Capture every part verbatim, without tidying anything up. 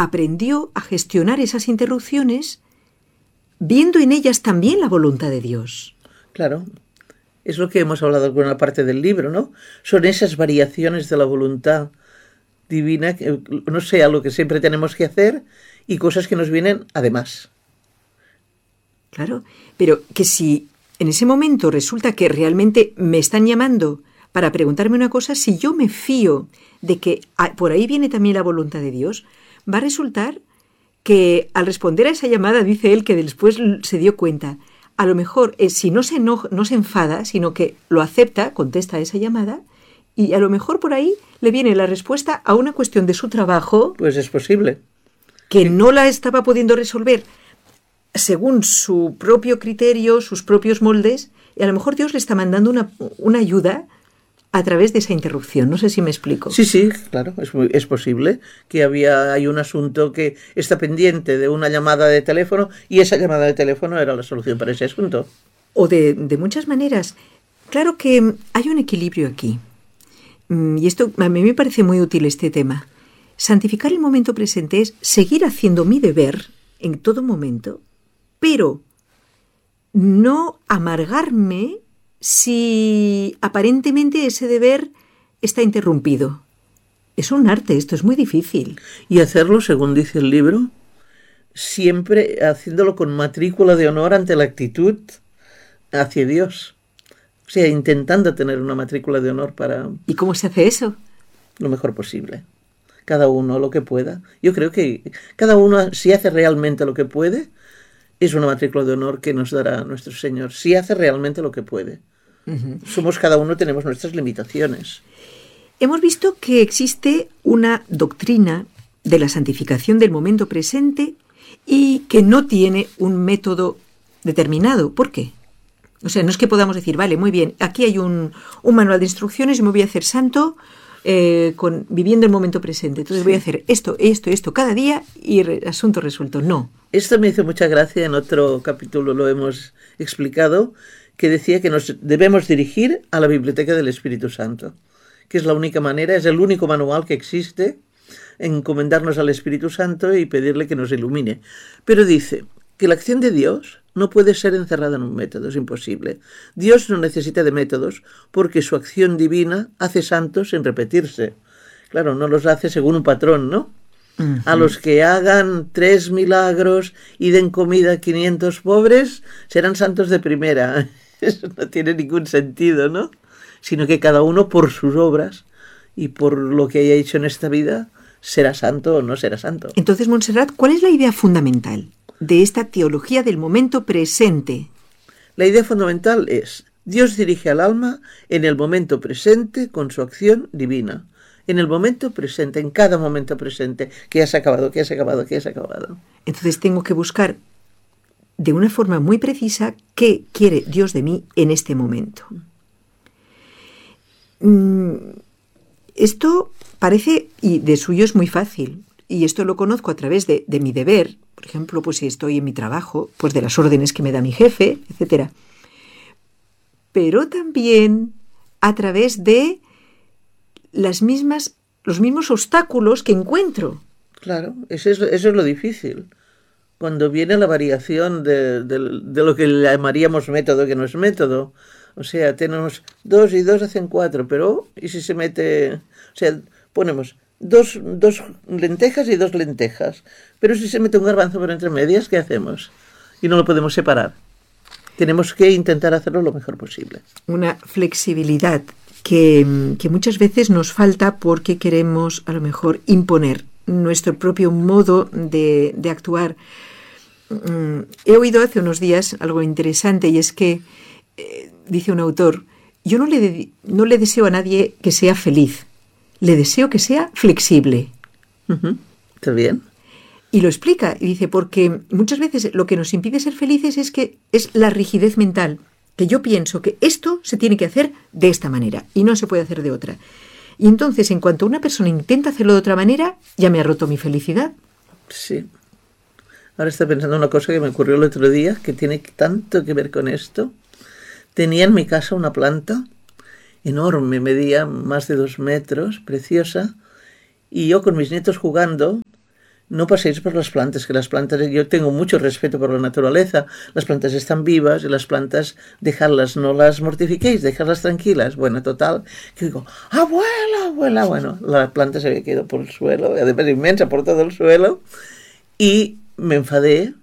aprendió a gestionar esas interrupciones viendo en ellas también la voluntad de Dios. Claro, es lo que hemos hablado en alguna parte del libro, ¿no? Son esas variaciones de la voluntad divina, que, no sé, algo que siempre tenemos que hacer y cosas que nos vienen además. Claro, pero que si en ese momento resulta que realmente me están llamando para preguntarme una cosa, si yo me fío de que por ahí viene también la voluntad de Dios, va a resultar que al responder a esa llamada, dice él que después se dio cuenta, a lo mejor eh, si no se, enoja, no se enfada, sino que lo acepta, contesta a esa llamada, y a lo mejor por ahí le viene la respuesta a una cuestión de su trabajo. Pues es posible. Que no la estaba pudiendo resolver según su propio criterio, sus propios moldes, y a lo mejor Dios le está mandando una, una ayuda a través de esa interrupción. No sé si me explico. Sí, sí, claro, es, muy, es posible que había, hay un asunto que está pendiente de una llamada de teléfono y esa llamada de teléfono era la solución para ese asunto. O de, de muchas maneras. Claro que hay un equilibrio aquí. Y esto a mí me parece muy útil este tema. Santificar el momento presente es seguir haciendo mi deber en todo momento, pero no amargarme si aparentemente ese deber está interrumpido. Es un arte, esto es muy difícil. Y hacerlo, según dice el libro, siempre haciéndolo con matrícula de honor ante la actitud hacia Dios. O sea, intentando tener una matrícula de honor para... ¿Y cómo se hace eso? Lo mejor posible. Cada uno lo que pueda. Yo creo que cada uno, si hace realmente lo que puede, es una matrícula de honor que nos dará nuestro Señor. Si hace realmente lo que puede. Uh-huh. Somos cada uno, tenemos nuestras limitaciones. Hemos visto que existe una doctrina de la santificación del momento presente y que no tiene un método determinado. ¿Por qué? O sea, no es que podamos decir, vale, muy bien, aquí hay un, un manual de instrucciones y me voy a hacer santo eh, con, viviendo el momento presente. Entonces sí. voy a hacer esto, esto, esto cada día y re, asunto resuelto. No. Esto me hizo mucha gracia, en otro capítulo lo hemos explicado, que decía que nos debemos dirigir a la biblioteca del Espíritu Santo, que es la única manera, es el único manual que existe, encomendarnos al Espíritu Santo y pedirle que nos ilumine. Pero dice que la acción de Dios no puede ser encerrada en un método, es imposible. Dios no necesita de métodos porque su acción divina hace santos sin repetirse. Claro, no los hace según un patrón, ¿no? Uh-huh. A los que hagan tres milagros y den comida a quinientos pobres serán santos de primera. Eso no tiene ningún sentido, ¿no? Sino que cada uno por sus obras y por lo que haya hecho en esta vida será santo o no será santo. Entonces, Montserrat, ¿cuál es la idea fundamental de esta teología del momento presente? La idea fundamental es: Dios dirige al alma en el momento presente con su acción divina. En el momento presente, en cada momento presente, que has acabado, que has acabado, que has acabado. Entonces tengo que buscar de una forma muy precisa qué quiere Dios de mí en este momento. Mm, esto parece, y de suyo es muy fácil, y esto lo conozco a través de, de mi deber. Por ejemplo, pues si estoy en mi trabajo, pues de las órdenes que me da mi jefe, etcétera. Pero también a través de las mismas, los mismos obstáculos que encuentro. Claro, eso es, eso es lo difícil. Cuando viene la variación de, de, de lo que llamaríamos método, que no es método. O sea, tenemos dos y dos hacen cuatro, pero ¿y si se mete? O sea, ponemos dos, dos lentejas y dos lentejas, pero si se mete un garbanzo por entre medias, ¿qué hacemos? Y no lo podemos separar. Tenemos que intentar hacerlo lo mejor posible. Una flexibilidad que, que muchas veces nos falta porque queremos a lo mejor imponer nuestro propio modo de, de actuar. He oído hace unos días algo interesante y es que, eh, dice un autor, yo no le, de, no le deseo a nadie que sea feliz, le deseo que sea flexible. Uh-huh. ¿Está bien? Y lo explica, y dice, porque muchas veces lo que nos impide ser felices es que es la rigidez mental, que yo pienso que esto se tiene que hacer de esta manera y no se puede hacer de otra. Y entonces, en cuanto una persona intenta hacerlo de otra manera, ya me ha roto mi felicidad. Sí. Ahora estoy pensando en una cosa que me ocurrió el otro día, que tiene tanto que ver con esto. Tenía en mi casa una planta enorme, medía más de dos metros, preciosa, y yo con mis nietos jugando, no paséis por las plantas, que las plantas, yo tengo mucho respeto por la naturaleza, las plantas están vivas y las plantas, dejadlas, no las mortifiquéis, dejadlas tranquilas. Bueno, total, que digo, abuela, abuela, bueno, la planta se había quedado por el suelo, además inmensa por todo el suelo, y me enfadé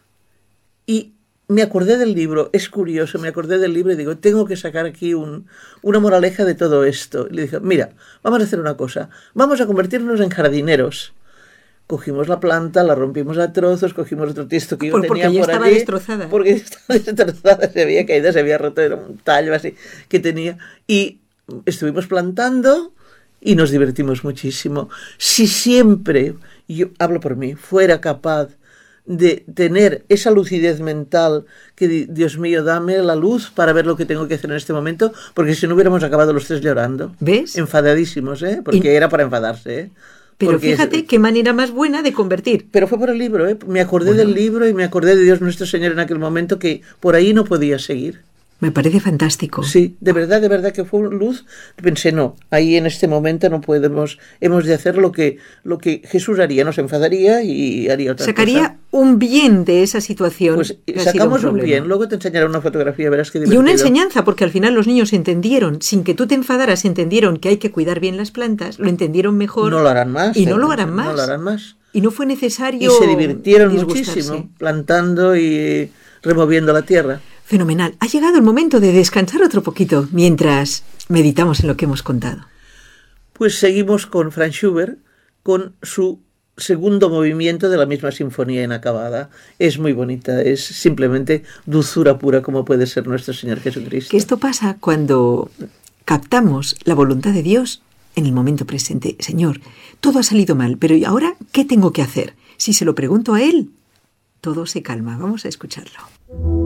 y me acordé del libro, es curioso, me acordé del libro y digo, tengo que sacar aquí un, una moraleja de todo esto. Y le dije, mira, vamos a hacer una cosa, vamos a convertirnos en jardineros. Cogimos la planta, la rompimos a trozos, cogimos otro tiesto que yo por, tenía porque ya por estaba allí. destrozada. Porque estaba destrozada, se había caído, se había roto, era un tallo así que tenía. Y estuvimos plantando y nos divertimos muchísimo. Si siempre, yo hablo por mí, fuera capaz de tener esa lucidez mental que, Dios mío, dame la luz para ver lo que tengo que hacer en este momento, porque si no hubiéramos acabado los tres llorando. ¿Ves? Enfadadísimos, ¿eh? Porque y... era para enfadarse, ¿eh? Pero Porque fíjate es... qué manera más buena de convertir. Pero fue por el libro, ¿eh? Me acordé bueno. del libro y me acordé de Dios nuestro Señor en aquel momento, que por ahí no podía seguir. Me parece fantástico. Sí, de verdad, de verdad que fue luz. Pensé, no, ahí en este momento no podemos, hemos de hacer lo que, lo que Jesús haría, nos enfadaría y haría otra Sacaría cosa. un bien de esa situación. Pues sacamos un, un bien, luego te enseñaré una fotografía, verás qué divertido. Y una enseñanza, porque al final los niños entendieron, sin que tú te enfadaras, entendieron que hay que cuidar bien las plantas, lo entendieron mejor. No lo harán más. Y no lo harán más. No lo harán más. Y no fue necesario Y se divirtieron muchísimo, plantando y removiendo la tierra. Fenomenal. Ha llegado el momento de descansar otro poquito mientras meditamos en lo que hemos contado. Pues seguimos con Franz Schubert, con su segundo movimiento de la misma sinfonía inacabada. Es muy bonita, es simplemente dulzura pura como puede ser nuestro Señor Jesucristo. Que esto pasa cuando captamos la voluntad de Dios en el momento presente. Señor, todo ha salido mal, pero ¿y ahora qué tengo que hacer? Si se lo pregunto a Él, todo se calma. Vamos a escucharlo.